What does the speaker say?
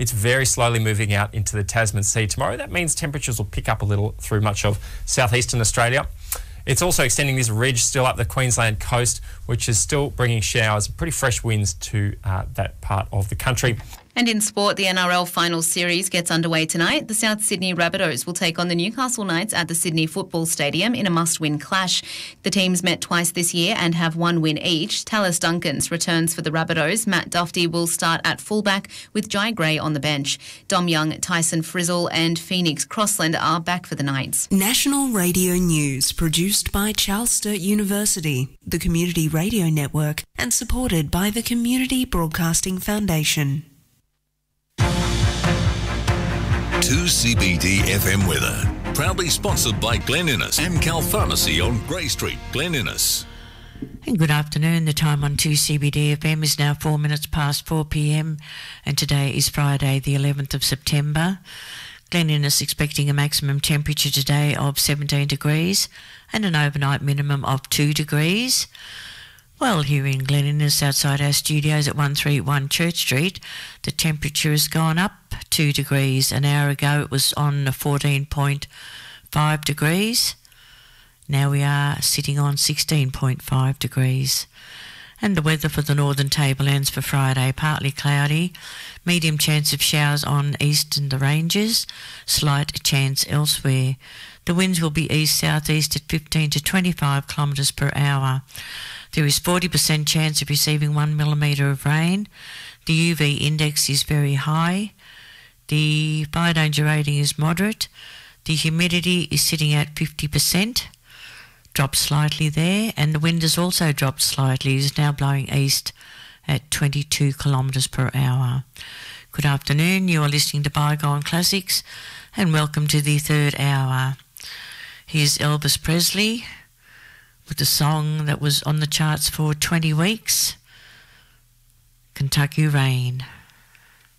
It's very slowly moving out into the Tasman Sea tomorrow. That means temperatures will pick up a little through much of southeastern Australia. It's also extending this ridge still up the Queensland coast, which is still bringing showers and pretty fresh winds to that part of the country. And in sport, the NRL Final Series gets underway tonight. The South Sydney Rabbitohs will take on the Newcastle Knights at the Sydney Football Stadium in a must-win clash. The teams met twice this year and have one win each. Tallis Duncans returns for the Rabbitohs. Matt Duffy will start at fullback with Jai Gray on the bench. Dom Young, Tyson Frizzle and Phoenix Crossland are back for the Knights. National Radio News produced by Charles Sturt University, the Community Radio Network, and supported by the Community Broadcasting Foundation. 2CBD FM weather. Proudly sponsored by Glen Innes, Amcal Pharmacy on Grey Street, Glen Innes. And good afternoon. The time on 2CBD FM is now 4 minutes past 4 p.m. and today is Friday the 11th of September. Glen Innes expecting a maximum temperature today of 17 degrees and an overnight minimum of 2 degrees. Well, here in Glen Innes, outside our studios at 131 Church Street, the temperature has gone up 2 degrees. An hour ago it was on 14.5 degrees. Now we are sitting on 16.5 degrees. And the weather for the Northern Tablelands for Friday, partly cloudy, medium chance of showers on east and the ranges, slight chance elsewhere. The winds will be east-southeast at 15 to 25 kilometres per hour. There is 40% chance of receiving 1 millimetre of rain. The UV index is very high. The fire danger rating is moderate. The humidity is sitting at 50%. Dropped slightly there. And the wind has also dropped slightly. It is now blowing east at 22 kilometres per hour. Good afternoon. You are listening to Bygone Classics and welcome to the third hour. Here's Elvis Presley with the song that was on the charts for 20 weeks, Kentucky Rain.